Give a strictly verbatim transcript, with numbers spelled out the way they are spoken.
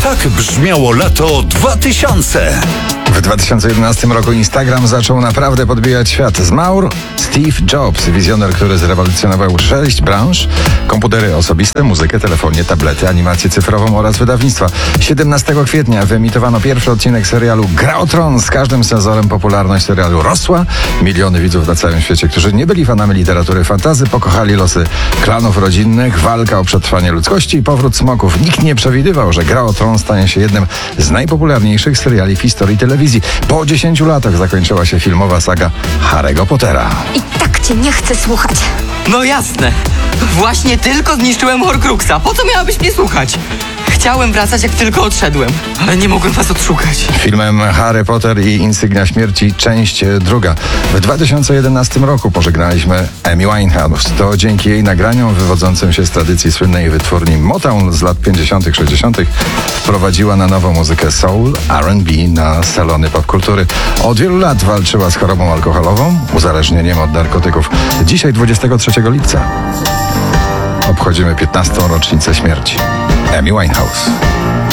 Tak brzmiało lato dwa tysiące. W dwa tysiące jedenastym roku Instagram zaczął naprawdę podbijać świat. Zmarł Steve Jobs, wizjoner, który zrewolucjonował sześć branż: komputery osobiste, muzykę, telefonię, tablety, animację cyfrową oraz wydawnictwa. siedemnastego kwietnia wyemitowano pierwszy odcinek serialu Gra o Tron. Z każdym sezonem popularność serialu rosła. Miliony widzów na całym świecie, którzy nie byli fanami literatury fantasy, pokochali losy klanów rodzinnych, walka o przetrwanie ludzkości i powrót smoków. Nikt nie przewidywał, że Gra o Tron stanie się jednym z najpopularniejszych seriali w historii telewizji. Po dziesięciu latach zakończyła się filmowa saga Harry'ego Pottera. I tak cię nie chcę słuchać. No jasne. Właśnie tylko zniszczyłem Horcruxa. Po co miałabyś mnie słuchać? Chciałem wracać, jak tylko odszedłem, ale nie mogłem was odszukać. Filmem Harry Potter i Insygnia Śmierci, część druga. W dwa tysiące jedenastym roku pożegnaliśmy Amy Winehouse. To dzięki jej nagraniom wywodzącym się z tradycji słynnej wytwórni Motown z lat pięćdziesiątych, sześćdziesiątych wprowadziła na nowo muzykę soul, R and B na salony popkultury. Od wielu lat walczyła z chorobą alkoholową, uzależnieniem od narkotyków. Dzisiaj, dwudziestego trzeciego lipca, obchodzimy piętnastą rocznicę śmierci Amy Winehouse.